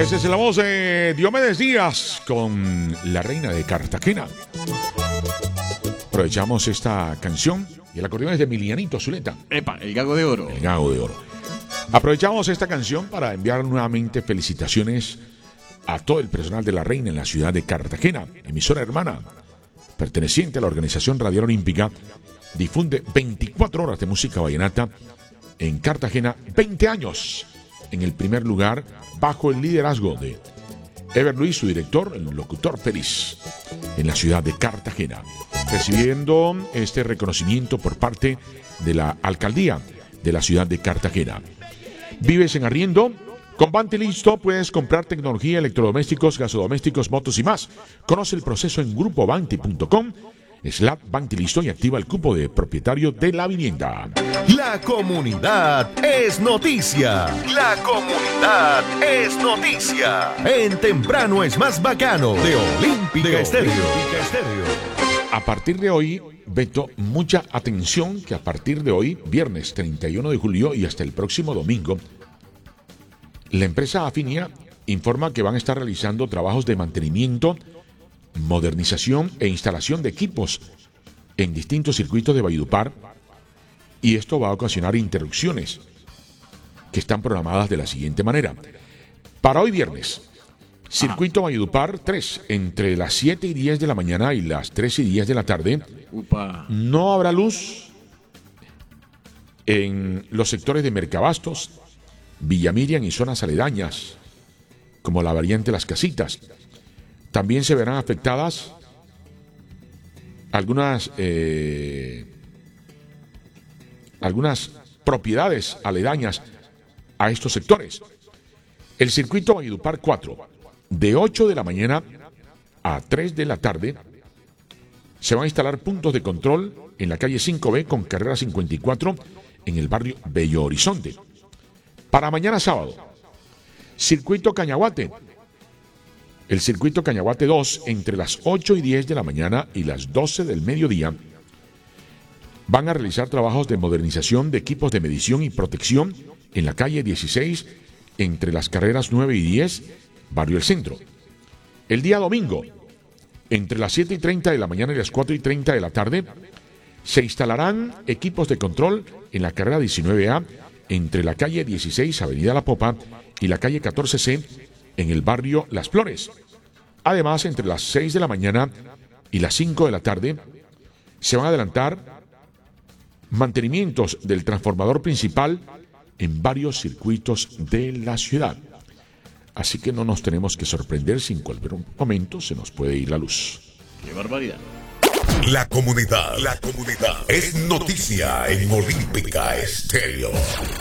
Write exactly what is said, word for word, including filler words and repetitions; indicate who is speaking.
Speaker 1: Esa es la voz de Diomedes Díaz con La Reina de Cartagena. Aprovechamos esta canción y el acordeón es de Emilianito Zuleta.
Speaker 2: Epa, el Gago de Oro.
Speaker 1: El Gago de Oro. Aprovechamos esta canción para enviar nuevamente felicitaciones a todo el personal de La Reina en la ciudad de Cartagena, emisora hermana, perteneciente a la Organización Radial Olímpica. Difunde veinticuatro horas de música vallenata en Cartagena, veinte años. En el primer lugar, bajo el liderazgo de Ever Luis, su director, el locutor feliz, en la ciudad de Cartagena, recibiendo este reconocimiento por parte de la alcaldía de la ciudad de Cartagena. ¿Vives en arriendo? Con Banti Listo puedes comprar tecnología, electrodomésticos, gasodomésticos, motos y más. Conoce el proceso en grupo banti punto com. Slap Banti Listo y activa el cupo de propietario de la vivienda.
Speaker 3: La comunidad es noticia. La comunidad es noticia. En Temprano es más bacano de Olímpica Estéreo.
Speaker 1: A partir de hoy, Beto, mucha atención que a partir de hoy, viernes treinta y uno de julio y hasta el próximo domingo, la empresa Afinia informa que van a estar realizando trabajos de mantenimiento, modernización e instalación de equipos en distintos circuitos de Valledupar, y esto va a ocasionar interrupciones que están programadas de la siguiente manera. Para hoy viernes, circuito Valledupar tres, entre las siete y diez de la mañana y las tres y diez de la tarde.
Speaker 2: Upa.
Speaker 1: No habrá luz en los sectores de Mercabastos, Villa Miriam y zonas aledañas, como la variante Las Casitas. También se verán afectadas algunas, eh, algunas propiedades aledañas a estos sectores. El circuito Valledupar cuatro, de ocho de la mañana a tres de la tarde, se van a instalar puntos de control en la calle cinco B con carrera cincuenta y cuatro en el barrio Bello Horizonte. Para mañana sábado, circuito Cañaguate. El circuito Cañaguate dos, entre las ocho y diez de la mañana y las doce del mediodía, van a realizar trabajos de modernización de equipos de medición y protección en la calle dieciséis, entre las carreras nueve y diez, barrio El Centro. El día domingo, entre las siete y treinta de la mañana y las cuatro y treinta de la tarde, se instalarán equipos de control en la carrera diecinueve A, entre la calle dieciséis, avenida La Popa, y la calle catorce C, en el barrio Las Flores. Además, entre las seis de la mañana y las cinco de la tarde, se van a adelantar mantenimientos del transformador principal en varios circuitos de la ciudad. Así que no nos tenemos que sorprender si en cualquier momento se nos puede ir la luz.
Speaker 2: ¡Qué barbaridad!
Speaker 3: La comunidad, la comunidad es noticia en Olímpica Estéreo.